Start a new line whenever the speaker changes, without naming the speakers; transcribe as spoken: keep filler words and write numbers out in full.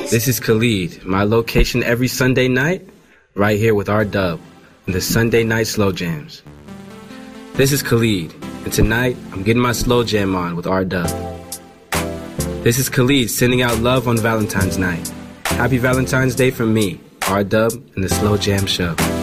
This is Khalid, my location every Sunday night, right here with R-Dub in the Sunday Night Slow Jams. This is Khalid, and tonight I'm getting my slow jam on with R-Dub. This is Khalid sending out love on Valentine's night. Happy Valentine's Day from me, R-Dub, and the Slow Jam Show.